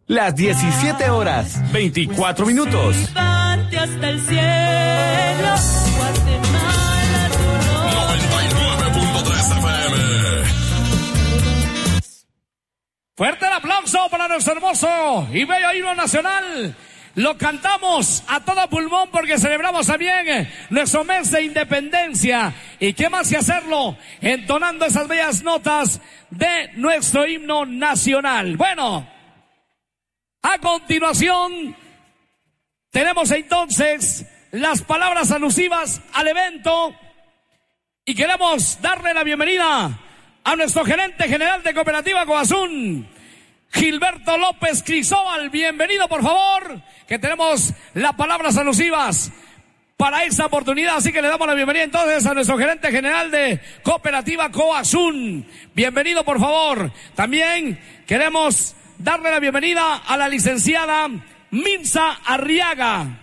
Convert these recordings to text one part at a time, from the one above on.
Las 17 horas, 24 minutos. Hasta el cielo, Guatemala, 99.3 FM. Fuerte el aplauso para nuestro hermoso y bello himno nacional. Lo cantamos a todo pulmón porque celebramos también nuestro mes de independencia. Y qué más que hacerlo entonando esas bellas notas de nuestro himno nacional. Bueno, a continuación tenemos entonces las palabras alusivas al evento y queremos darle la bienvenida a nuestro gerente general de Cooperativa Coazún, Gilberto López Crisóbal. Bienvenido, por favor, que tenemos las palabras alusivas para esta oportunidad. Así que le damos la bienvenida entonces a nuestro gerente general de Cooperativa Coazún. Bienvenido, por favor. También queremos darle la bienvenida a la licenciada Minsa Arriaga.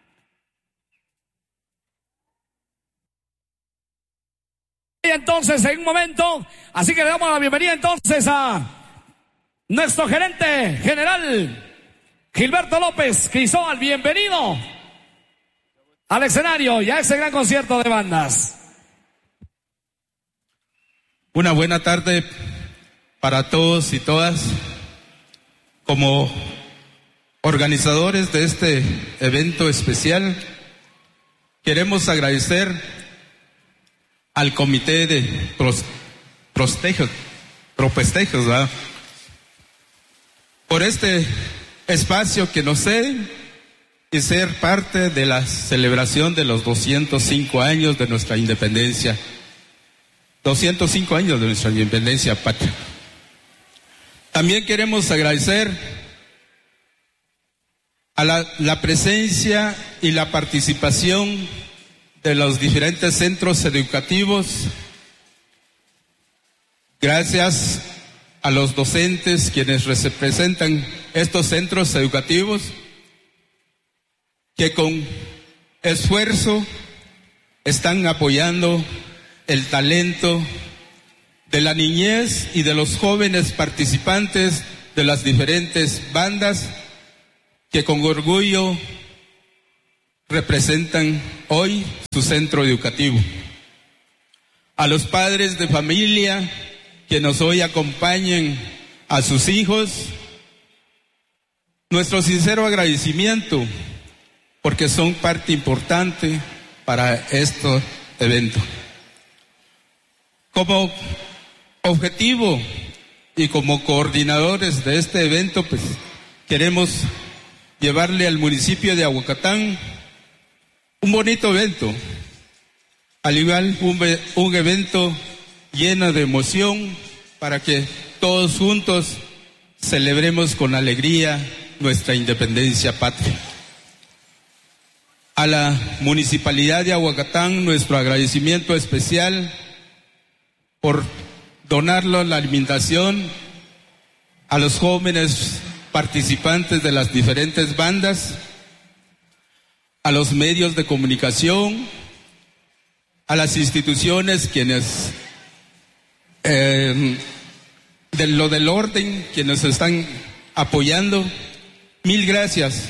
Y entonces, en un momento, así que le damos la bienvenida entonces a nuestro gerente general, Gilberto López Crisóbal. Bienvenido al escenario y a ese gran concierto de bandas. Una buena tarde para todos y todas. Como organizadores de este evento especial, queremos agradecer al Comité de Propestejos, ¿verdad?, por este espacio que nos ceden y ser parte de la celebración de los 205 años de nuestra independencia. 205 años de nuestra independencia patria. También queremos agradecer a la presencia y la participación de los diferentes centros educativos. Gracias a los docentes quienes representan estos centros educativos, que con esfuerzo están apoyando el talento de la niñez y de los jóvenes participantes de las diferentes bandas que con orgullo representan hoy su centro educativo. A los padres de familia que nos hoy acompañan a sus hijos, nuestro sincero agradecimiento porque son parte importante para este evento. Como objetivo y como coordinadores de este evento, pues queremos llevarle al municipio de Aguacatán un bonito evento, al igual un evento lleno de emoción para que todos juntos celebremos con alegría nuestra independencia patria. A la Municipalidad de Aguacatán nuestro agradecimiento especial por donarlo la alimentación a los jóvenes participantes de las diferentes bandas, a los medios de comunicación, a las instituciones quienes de lo del orden, quienes están apoyando. Mil gracias.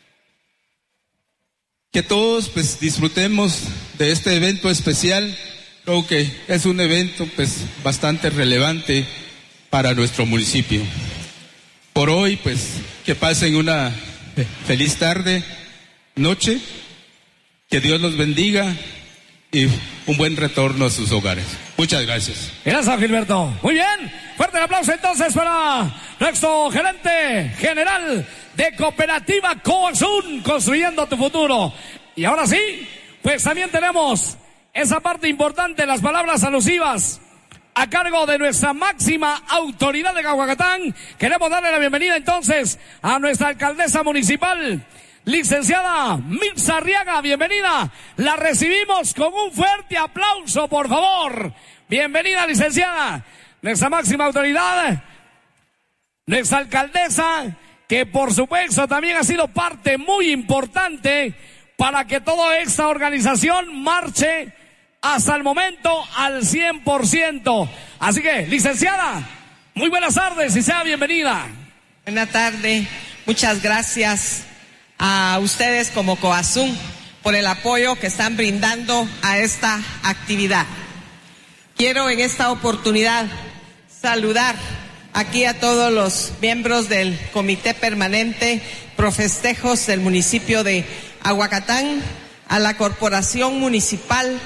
Que todos pues disfrutemos de este evento especial. Creo que es un evento pues bastante relevante para nuestro municipio. Por hoy pues que pasen una feliz tarde, noche, que Dios los bendiga y un buen retorno a sus hogares. Muchas gracias. Gracias, Gilberto. Muy bien, fuerte el aplauso entonces para nuestro gerente general de Cooperativa Coazún, construyendo tu futuro. Y ahora sí, pues también tenemos esa parte importante, las palabras alusivas a cargo de nuestra máxima autoridad de Aguacatán. Queremos darle la bienvenida entonces a nuestra alcaldesa municipal, licenciada Minsa Arriaga. Bienvenida, la recibimos con un fuerte aplauso, por favor. Bienvenida, licenciada, nuestra máxima autoridad, nuestra alcaldesa, que por supuesto también ha sido parte muy importante para que toda esta organización marche hasta el momento al 100%. Así que, licenciada, muy buenas tardes y sea bienvenida. Buenas tardes. Muchas gracias a ustedes como COASUN por el apoyo que están brindando a esta actividad. Quiero en esta oportunidad saludar aquí a todos los miembros del Comité Permanente Profestejos del municipio de Aguacatán, a la Corporación Municipal,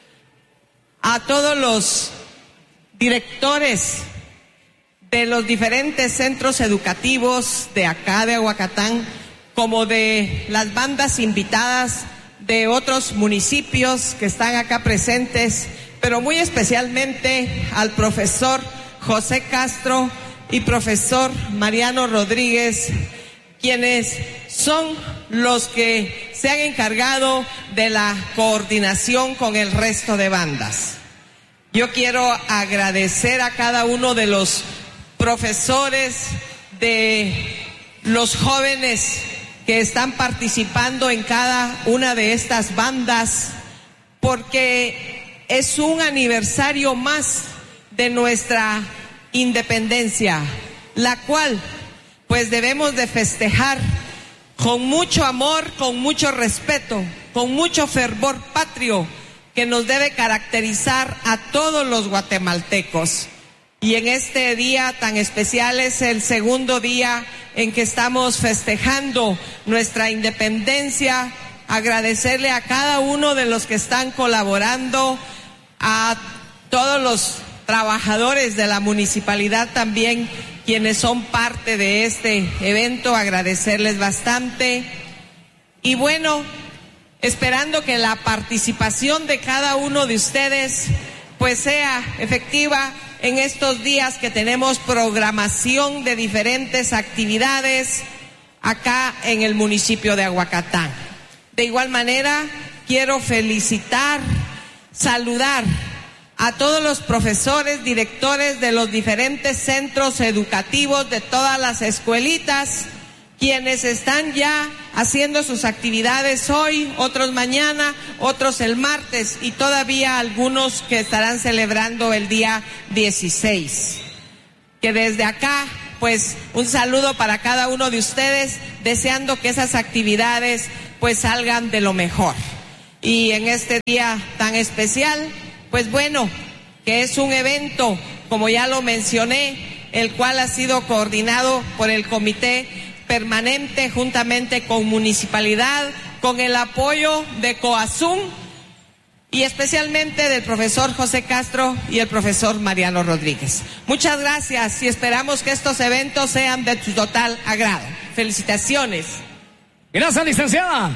a todos los directores de los diferentes centros educativos de acá de Aguacatán, como de las bandas invitadas de otros municipios que están acá presentes, pero muy especialmente al profesor José Castro y profesor Mariano Rodríguez, quienes son los que se han encargado de la coordinación con el resto de bandas. Yo quiero agradecer a cada uno de los profesores, de los jóvenes que están participando en cada una de estas bandas, porque es un aniversario más de nuestra independencia, la cual pues debemos de festejar con mucho amor, con mucho respeto, con mucho fervor patrio que nos debe caracterizar a todos los guatemaltecos. Y en este día tan especial es el segundo día en que estamos festejando nuestra independencia. Agradecerle a cada uno de los que están colaborando, a todos los trabajadores de la municipalidad también, quienes son parte de este evento, agradecerles bastante. Y bueno, esperando que la participación de cada uno de ustedes pues sea efectiva en estos días que tenemos programación de diferentes actividades acá en el municipio de Aguacatán. De igual manera, quiero felicitar, saludar a todos los profesores, directores de los diferentes centros educativos de todas las escuelitas, quienes están ya haciendo sus actividades hoy, otros mañana, otros el martes y todavía algunos que estarán celebrando el día 16. Que desde acá, pues un saludo para cada uno de ustedes, deseando que esas actividades pues salgan de lo mejor. Y en este día tan especial, pues bueno, que es un evento, como ya lo mencioné, el cual ha sido coordinado por el Comité Permanente juntamente con Municipalidad, con el apoyo de COASUN y especialmente del profesor José Castro y el profesor Mariano Rodríguez. Muchas gracias y esperamos que estos eventos sean de tu total agrado. Felicitaciones. Gracias, licenciada.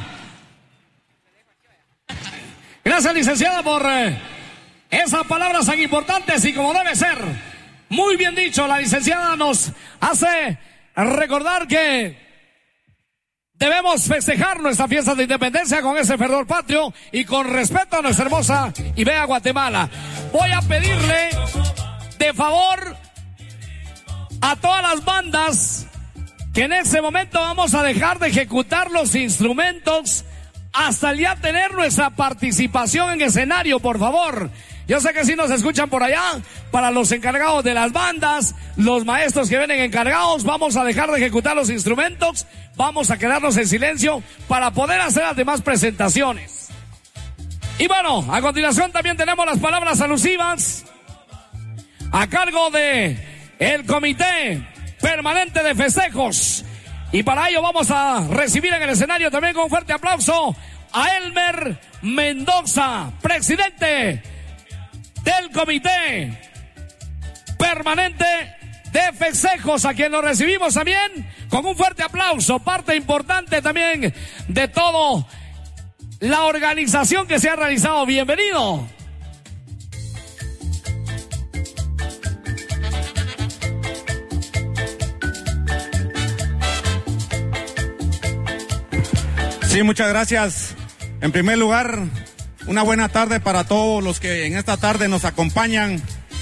Gracias, licenciada, por esas palabras tan importantes y como debe ser. Muy bien dicho, la licenciada nos hace recordar que debemos festejar nuestra fiesta de independencia con ese fervor patrio y con respeto a nuestra hermosa y bella Guatemala. Voy a pedirle de favor a todas las bandas que en este momento vamos a dejar de ejecutar los instrumentos hasta ya tener nuestra participación en escenario, por favor. Yo sé que sí nos escuchan por allá. Para los encargados de las bandas, los maestros que vienen encargados, vamos a dejar de ejecutar los instrumentos, vamos a quedarnos en silencio para poder hacer las demás presentaciones. Y bueno, a continuación también tenemos las palabras alusivas a cargo de el Comité Permanente de Festejos. Y para ello vamos a recibir en el escenario también con un fuerte aplauso a Elmer Mendoza, presidente del Comité Permanente de Festejos, a quien lo recibimos también con un fuerte aplauso, parte importante también de toda la organización que se ha realizado. Bienvenido. Sí, muchas gracias. En primer lugar, una buena tarde para todos los que en esta tarde nos acompañan.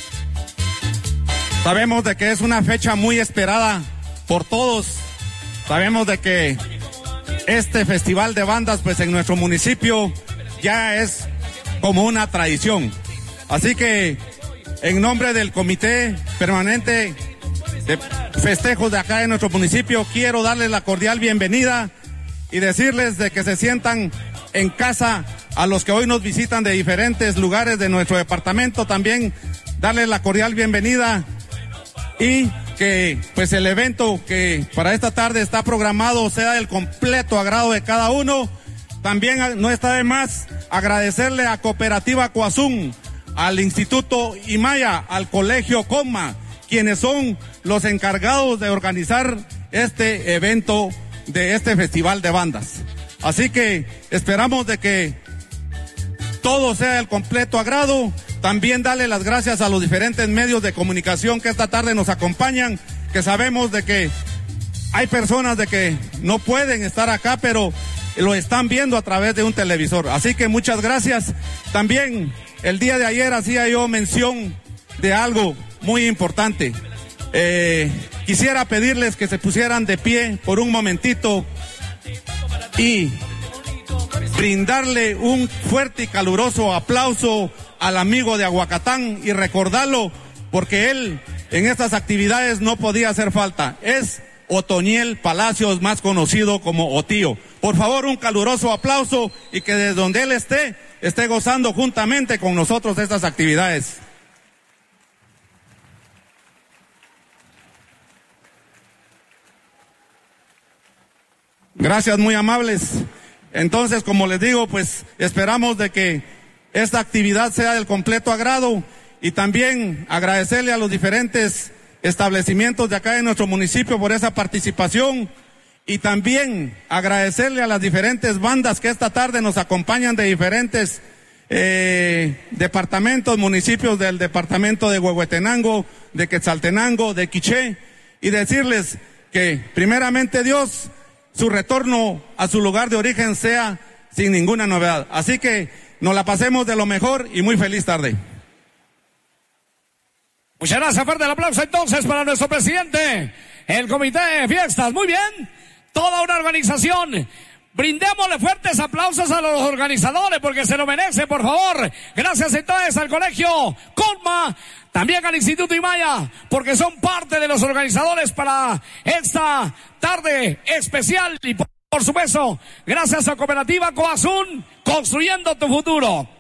Sabemos de que es una fecha muy esperada por todos. Sabemos de que este festival de bandas, pues en nuestro municipio ya es como una tradición. Así que en nombre del Comité Permanente de festejos de acá de nuestro municipio. Quiero darles la cordial bienvenida y decirles de que se sientan en casa a los que hoy nos visitan de diferentes lugares de nuestro departamento. También darles la cordial bienvenida y que pues el evento que para esta tarde está programado sea del completo agrado de cada uno. También no está de más agradecerle a Cooperativa Coazún, al Instituto Imaya, al Colegio Comma, quienes son los encargados de organizar este evento de este Festival de Bandas. Así que esperamos de que todo sea del completo agrado. También darle las gracias a los diferentes medios de comunicación que esta tarde nos acompañan, que sabemos de que hay personas de que no pueden estar acá, pero lo están viendo a través de un televisor. Así que muchas gracias. También el día de ayer hacía yo mención de algo muy importante. Quisiera pedirles que se pusieran de pie por un momentito y brindarle un fuerte y caluroso aplauso al amigo de Aguacatán y recordarlo porque él en estas actividades no podía hacer falta. Es Otoniel Palacios, más conocido como Otío. Por favor, un caluroso aplauso y que desde donde él esté gozando juntamente con nosotros estas actividades. Gracias, muy amables. Entonces, como les digo, pues esperamos de que esta actividad sea del completo agrado y también agradecerle a los diferentes establecimientos de acá de nuestro municipio por esa participación y también agradecerle a las diferentes bandas que esta tarde nos acompañan de diferentes departamentos, municipios del departamento de Huehuetenango, de Quetzaltenango, de Quiché, y decirles que primeramente Dios, su retorno a su lugar de origen sea sin ninguna novedad. Así que nos la pasemos de lo mejor y muy feliz tarde. Muchas gracias, fuerte el aplauso entonces para nuestro presidente, el comité de fiestas. Muy bien, toda una organización. Brindémosle fuertes aplausos a los organizadores porque se lo merece, por favor. Gracias entonces al Colegio Colma, también al Instituto Imaya, porque son parte de los organizadores para esta tarde especial. Y por supuesto, gracias a Cooperativa Coazún, construyendo tu futuro.